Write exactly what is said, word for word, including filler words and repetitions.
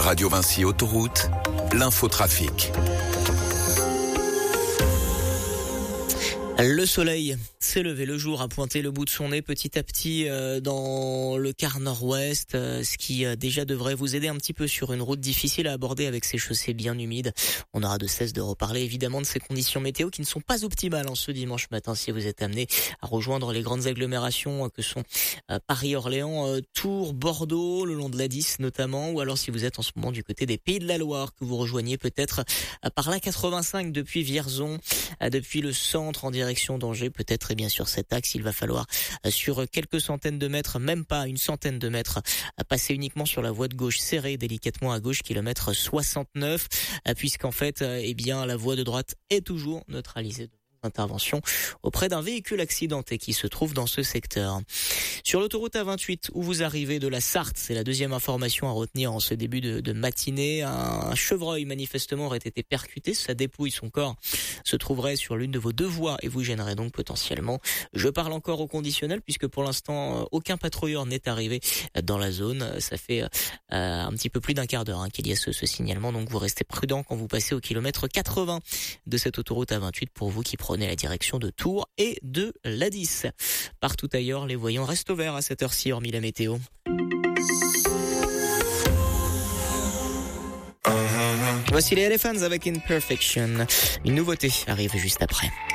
Radio Vinci Autoroute, l'infotrafic. Le soleil s'est levé, le jour a pointé le bout de son nez petit à petit euh, dans le quart nord-ouest, euh, ce qui euh, déjà devrait vous aider un petit peu sur une route difficile à aborder avec ces chaussées bien humides. On aura de cesse de reparler évidemment de ces conditions météo qui ne sont pas optimales en ce dimanche matin si vous êtes amené à rejoindre les grandes agglomérations euh, que sont euh, Paris, Orléans, euh, Tours, Bordeaux, le long de l'A dix notamment, ou alors si vous êtes en ce moment du côté des Pays de la Loire, que vous rejoignez peut-être euh, par l'A quatre-vingt-cinq depuis Vierzon, euh, depuis le centre en direction d'Angers, peut-être et bien sur cet axe, il va falloir euh, sur quelques centaines de mètres, même pas une centaine de mètres, à passer uniquement sur la voie de gauche serrée délicatement à gauche, kilomètre soixante-neuf, euh, puisqu'en fait, euh, eh bien, la voie de droite est toujours neutralisée. Intervention auprès d'un véhicule accidenté qui se trouve dans ce secteur. Sur l'autoroute A vingt-huit, où vous arrivez de la Sarthe, c'est la deuxième information à retenir en ce début de, de matinée. Un chevreuil manifestement aurait été percuté, sa dépouille, son corps se trouverait sur l'une de vos deux voies et vous gênerait donc potentiellement. Je parle encore au conditionnel puisque pour l'instant aucun patrouilleur n'est arrivé dans la zone. Ça fait euh, un petit peu plus d'un quart d'heure hein, qu'il y a ce, ce signalement, donc vous restez prudent quand vous passez au kilomètre quatre-vingts de cette autoroute A vingt-huit pour vous qui prenez la direction de Tours et de l'A dix. Partout ailleurs, les voyants restent ouverts à cette heure-ci, hormis la météo. Voici les Elephants avec Imperfection. Une nouveauté arrive juste après.